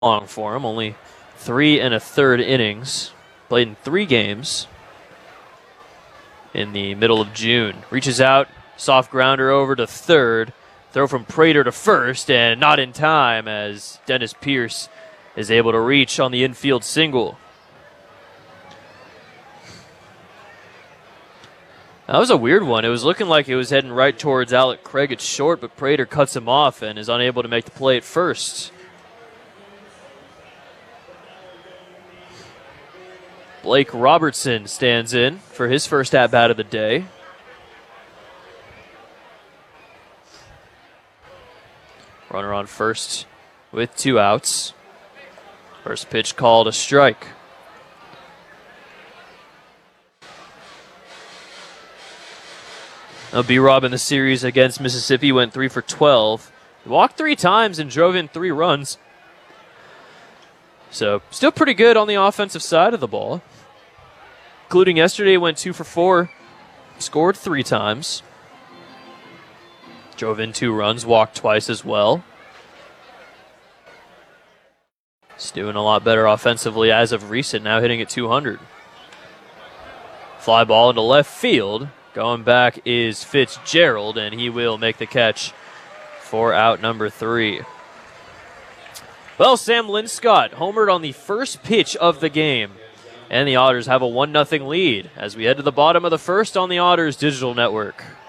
long for him. Only 3 1/3 innings. Played in 3 games in the middle of June. Reaches out, soft grounder over to third. Throw from Prater to first, and not in time as Dennis Pierce is able to reach on the infield single. That was a weird one. It was looking like it was heading right towards Alec Craig at short, but Prater cuts him off and is unable to make the play at first. Blake Robertson stands in for his first at-bat of the day. Runner on first with 2 outs. First pitch called a strike. Now B-Rob in the series against Mississippi went 3 for 12. He walked 3 times and drove in 3 runs. So still pretty good on the offensive side of the ball. Including yesterday, went 2 for 4. Scored 3 times. Drove in 2 runs, walked twice as well. He's doing a lot better offensively as of recent, now hitting at 200. Fly ball into left field. Going back is Fitzgerald, and he will make the catch for out number 3. Well, Sam Linscott homered on the first pitch of the game, and the Otters have a 1-0 lead as we head to the bottom of the first on the Otters Digital Network.